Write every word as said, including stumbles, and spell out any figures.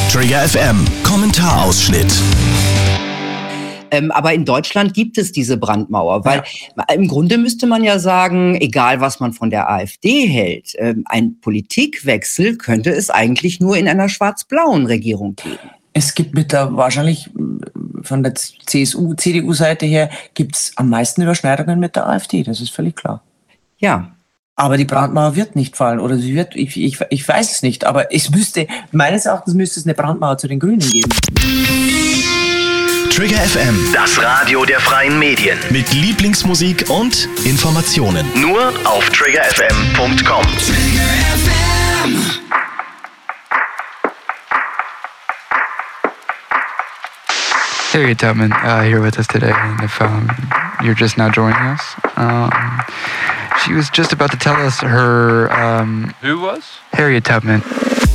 Trigger F M, Kommentarausschnitt. Ähm, aber in Deutschland gibt es diese Brandmauer, weil ja. im Grunde müsste man ja sagen, egal was man von der AfD hält, ähm, ein Politikwechsel könnte es eigentlich nur in einer schwarz-blauen Regierung geben. Es gibt mit der, wahrscheinlich von der C S U, C D U-Seite her, gibt es am meisten Überschneidungen mit der AfD, das ist völlig klar. Ja. Aber die Brandmauer wird nicht fallen, oder sie wird, ich, ich, ich weiß es nicht, aber es müsste, meines Erachtens müsste es eine Brandmauer zu den Grünen geben. Trigger F M, das Radio der freien Medien. mit Lieblingsmusik und Informationen. Nur auf trigger f m punkt com. Trigger F M. Harriet Tubman uh, here with us today, and if um, you're just now joining us, um, she was just about to tell us her... Um, Who was? Harriet Tubman.